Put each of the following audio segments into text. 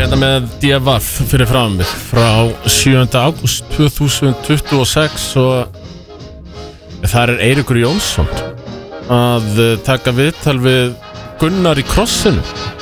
hérna með DFF fyrir frá mig frá 7. ágúst 2026 og þar Eiríkur Jónsson að taka viðtal við Gunnar í Krossinu.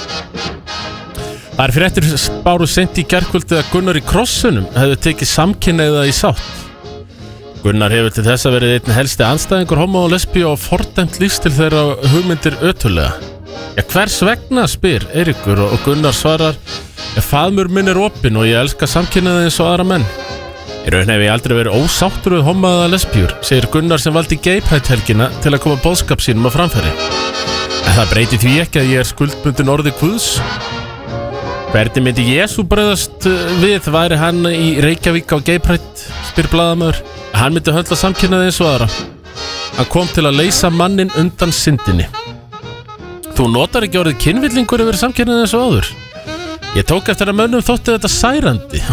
Það fréttir báru seint í gærkvöldi að Gunnar í Krossinum hefði tekið samkynhneigða í sátt. Gunnar hefur til þess að verið einn helsti andstæðingur homo og lesbíu og fordæmt lífstíl þeirra hugmyndir ötulega. Hvers vegna, spyr Eiríkur og Gunnar svarar: faðmur minn er opinn og ég elska samkynhneigða eins og aðra menn. Í raun hef ég aldrei verið ósáttur við homo eða lesbíur, segir Gunnar sem valdi Gay Pride helgina til að koma boðskap sínum á framfæri. En það breyti því ekki að ég er skuldbundin orði Guðs. Hvernig myndi Jesú bregðast við væri hann í Reykjavík á Gay Pride, spyr blaðamaður. Hann myndi höndla samkynhneigða eins og aðra. Hann kom til að leysa mannin undan syndinni. Þú notar ekki orðið kynvillingur yfir samkynhneigða eins og áður. Ég tók eftir að mönnum þótti þetta særandi.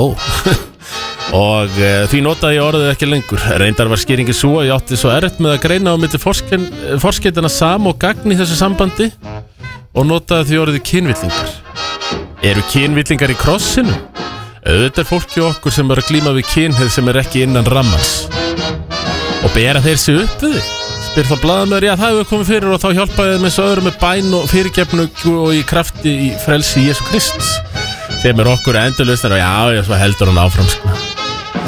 Og því notaði ég orðið ekki lengur. Reyndar var skýringin svo að ég átti svo erfitt með að greina á milli forskeytanna sam og gagn í þessu sambandi og notaði því orðið kynvillingar. Eru kynvillingar í Krossinu? Auðvitað er fólki okkur sem er að glíma við kynhneigð sem er ekki innan rammans. Og bera þeir sig upp við þig? Spyr þá blaðamaður. Já, það hefur komið fyrir og þá hjálpaði þeim eins og öðrum með bæn og fyrirgefningu og í krafti í frelsi Jesú Krists sem er okkur endurlausnar og já, svo heldur hann áfram sko.